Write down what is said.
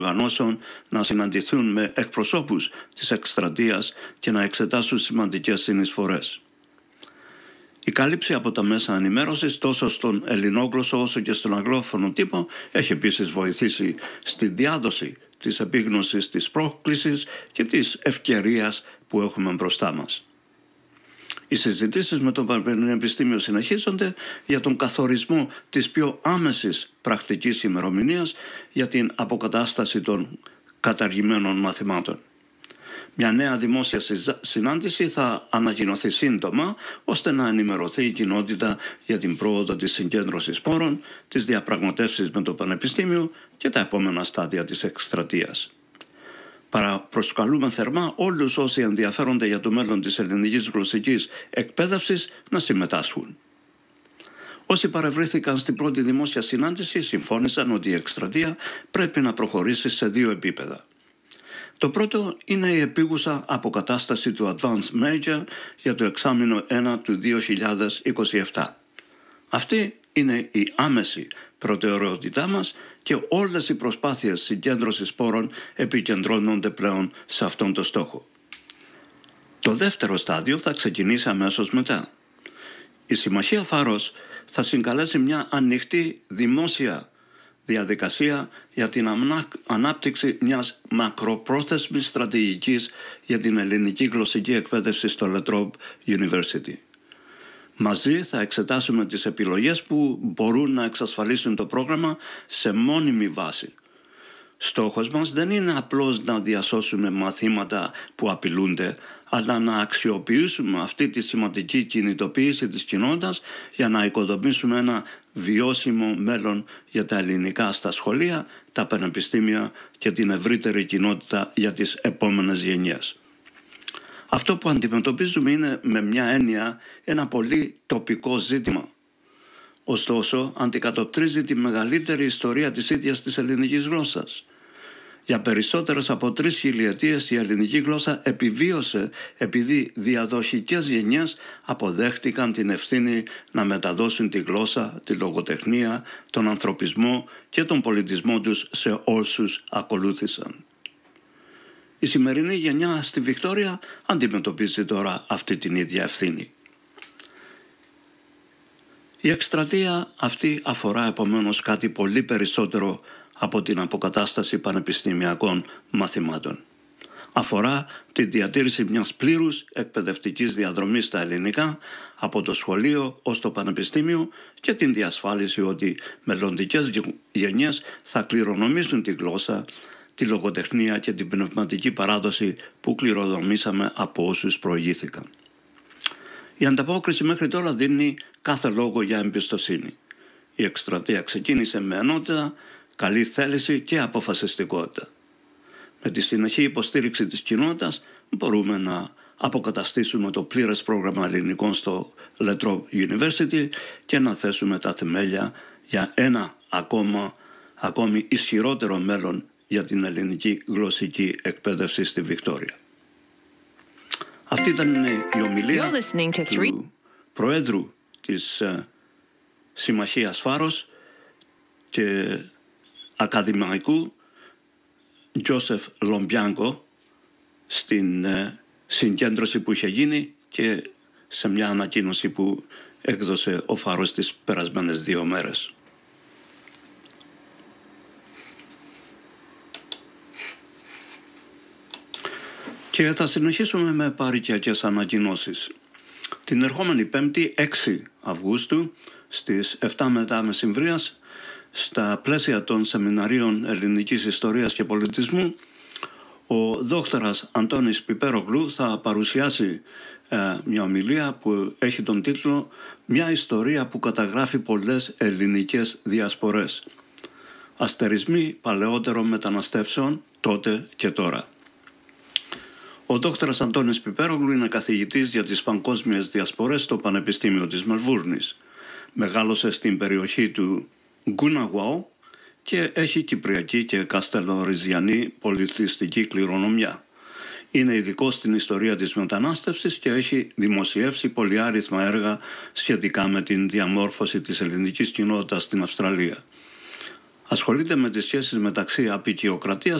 οργανώσεων να συναντηθούν με εκπροσώπους της εκστρατείας και να εξετάσουν σημαντικές συνεισφορές. Η κάλυψη από τα μέσα ενημέρωσης τόσο στον ελληνόγλωσσο όσο και στον αγγλόφωνο τύπο έχει επίσης βοηθήσει στη διάδοση της επίγνωσης της πρόκλησης και της ευκαιρίας που έχουμε μπροστά μας. Οι συζητήσεις με το Πανεπιστήμιο συνεχίζονται για τον καθορισμό της πιο άμεσης πρακτικής ημερομηνίας για την αποκατάσταση των καταργημένων μαθημάτων. Μια νέα δημόσια συνάντηση θα ανακοινωθεί σύντομα ώστε να ενημερωθεί η κοινότητα για την πρόοδο της συγκέντρωσης πόρων, τις διαπραγματεύσεις με το Πανεπιστήμιο και τα επόμενα στάδια της εκστρατείας. Παραπροσκαλούμε θερμά όλους όσοι ενδιαφέρονται για το μέλλον της ελληνικής γλωσσικής εκπαίδευσης να συμμετάσχουν. Όσοι παρευρέθηκαν στην πρώτη δημόσια συνάντηση συμφώνησαν ότι η εκστρατεία πρέπει να προχωρήσει σε 2 επίπεδα. Το πρώτο είναι η επίγουσα αποκατάσταση του Advanced Major για το εξάμηνο 1 του 2027. Αυτή είναι η άμεση προτεραιότητά μας και όλες οι προσπάθειες συγκέντρωσης πόρων επικεντρώνονται πλέον σε αυτόν τον στόχο. Το δεύτερο στάδιο θα ξεκινήσει αμέσως μετά. Η Συμμαχία Φάρος θα συγκαλέσει μια ανοιχτή δημόσια διαδικασία για την ανάπτυξη μιας μακροπρόθεσμης στρατηγικής για την ελληνική γλωσσική εκπαίδευση στο La Trobe University. Μαζί θα εξετάσουμε τις επιλογές που μπορούν να εξασφαλίσουν το πρόγραμμα σε μόνιμη βάση. Στόχος μας δεν είναι απλώς να διασώσουμε μαθήματα που απειλούνται, αλλά να αξιοποιήσουμε αυτή τη σημαντική κινητοποίηση της κοινότητας για να οικοδομήσουμε ένα βιώσιμο μέλλον για τα ελληνικά στα σχολεία, τα πανεπιστήμια και την ευρύτερη κοινότητα για τις επόμενες γενιές. Αυτό που αντιμετωπίζουμε είναι με μια έννοια ένα πολύ τοπικό ζήτημα. Ωστόσο, αντικατοπτρίζει τη μεγαλύτερη ιστορία της ίδιας της ελληνικής γλώσσας. Για περισσότερες από 3 χιλιετίες η ελληνική γλώσσα επιβίωσε επειδή διαδοχικές γενιές αποδέχτηκαν την ευθύνη να μεταδώσουν τη γλώσσα, τη λογοτεχνία, τον ανθρωπισμό και τον πολιτισμό τους σε όσους ακολούθησαν. Η σημερινή γενιά στη Βικτόρια αντιμετωπίζει τώρα αυτή την ίδια ευθύνη. Η εκστρατεία αυτή αφορά επομένως κάτι πολύ περισσότερο από την αποκατάσταση πανεπιστημιακών μαθημάτων. Αφορά τη διατήρηση μιας πλήρους εκπαιδευτικής διαδρομής στα ελληνικά από το σχολείο ως το πανεπιστήμιο και την διασφάλιση ότι μελλοντικές γενιές θα κληρονομήσουν τη γλώσσα, τη λογοτεχνία και την πνευματική παράδοση που κληρονομήσαμε από όσους προηγήθηκαν. Η ανταπόκριση μέχρι τώρα δίνει κάθε λόγο για εμπιστοσύνη. Η εκστρατεία ξεκίνησε με ενότητα, καλή θέληση και αποφασιστικότητα. Με τη συνεχή υποστήριξη της κοινότητας μπορούμε να αποκαταστήσουμε το πλήρες πρόγραμμα ελληνικών στο La Trobe University και να θέσουμε τα θεμέλια για ένα ακόμη ισχυρότερο μέλλον για την ελληνική γλωσσική εκπαίδευση στη Βικτόρια. Αυτή ήταν η ομιλία του Προέδρου της Συμμαχίας Φάρος και ακαδημαϊκού Τζόσεφ Λομπιάνκο στην συγκέντρωση που είχε γίνει και σε μια ανακοίνωση που έκδοσε ο Φάρος τις περασμένες 2 μέρες. Και θα συνεχίσουμε με παροικιακές ανακοινώσεις. Την ερχόμενη Πέμπτη, 6 Αυγούστου, στις 7 μετά μεσημβρίας, στα πλαίσια των σεμιναρίων ελληνικής ιστορίας και πολιτισμού, ο δόκτορας Αντώνης Πιπέρογλου θα παρουσιάσει μια ομιλία που έχει τον τίτλο «Μια ιστορία που καταγράφει πολλές ελληνικές διασπορές. Αστερισμοί παλαιότερων μεταναστεύσεων τότε και τώρα». Ο δόκτωρας Αντώνης Πιπέρογλου είναι καθηγητής για τις παγκόσμιες διασπορές στο Πανεπιστήμιο της Μελβούρνης. Μεγάλωσε στην περιοχή του Γκούναγουάου και έχει κυπριακή και καστελοριζιανή πολιτιστική κληρονομιά. Είναι ειδικός στην ιστορία της μετανάστευσης και έχει δημοσιεύσει πολυάριθμα έργα σχετικά με την διαμόρφωση της ελληνικής κοινότητας στην Αυστραλία. Ασχολείται με τις σχέσεις μεταξύ απικιοκρατίας